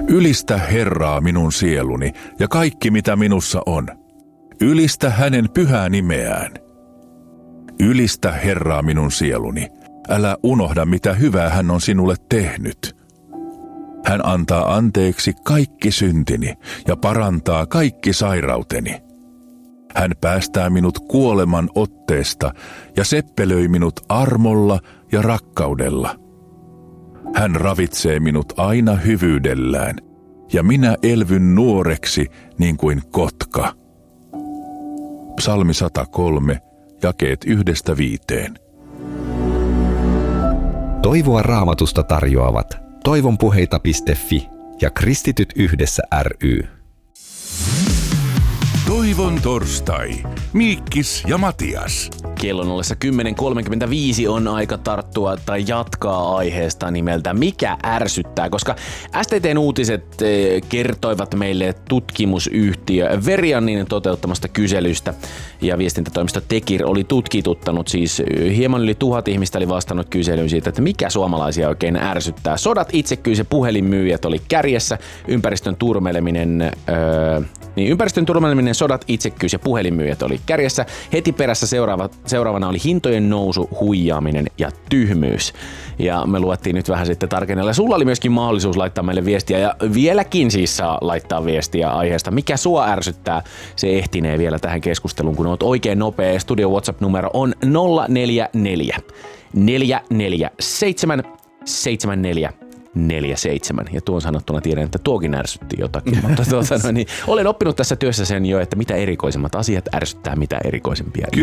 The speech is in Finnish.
Ylistä Herraa minun sieluni ja kaikki mitä minussa on. Ylistä hänen pyhää nimeään. Ylistä Herraa minun sieluni. Älä unohda mitä hyvää hän on sinulle tehnyt. Hän antaa anteeksi kaikki syntini ja parantaa kaikki sairauteni. Hän päästää minut kuoleman otteesta ja seppelöi minut armolla ja rakkaudella. Hän ravitsee minut aina hyvyydellään, ja minä elvyn nuoreksi niin kuin kotka. Psalmi 103, jakeet 1-5. Toivoa Raamatusta tarjoavat toivonpuheita.fi ja Kristityt yhdessä ry. Toivon torstai. Miikkis ja Matias. Kellon ollessa 10.35 on aika tarttua tai jatkaa aiheesta nimeltä Mikä ärsyttää, koska STT:n uutiset kertoivat meille tutkimusyhtiö Veriannin toteuttamasta kyselystä ja viestintätoimisto Tekir oli tutkituttanut, siis hieman yli 1000 ihmistä oli vastannut kyselyyn siitä, että mikä suomalaisia oikein ärsyttää. Sodat, itsekkyys ja puhelinmyyjät oli kärjessä, ympäristön turmeleminen, sodat, itsekkyys ja puhelinmyyjät oli kärjessä. Heti perässä seuraavana oli hintojen nousu, huijaaminen ja tyhmyys. Ja me luettiin nyt vähän sitten tarkennella. Sulla oli myöskin mahdollisuus laittaa meille viestiä ja vieläkin siis saa laittaa viestiä aiheesta. Mikä sua ärsyttää? Se ehtinee vielä tähän keskusteluun, kun oot oikein nopea. Studio WhatsApp-numero on 044 447 7447. Ja tuon sanottuna tiedän, että tuokin ärsytti jotakin. Mutta olen oppinut tässä työssä sen jo, että mitä erikoisemmat asiat ärsyttää mitä erikoisempia